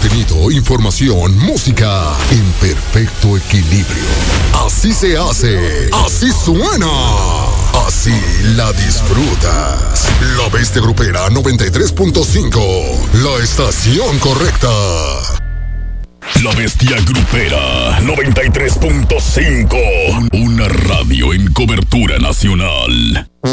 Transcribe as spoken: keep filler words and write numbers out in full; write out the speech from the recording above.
contenido, información, música en perfecto equilibrio. Así se hace, así suena, así la disfrutas. La Bestia Grupera noventa y tres punto cinco, la estación correcta. La Bestia Grupera noventa y tres punto cinco, una radio en cobertura nacional.